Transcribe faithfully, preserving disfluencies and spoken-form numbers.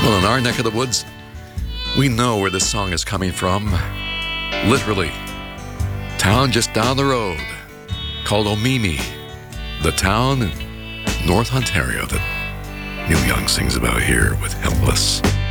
Well, in our neck of the woods, we know where this song is coming from. Literally. Town just down the road called Omemee. The town in North Ontario that Neil Young sings about here with Helpless.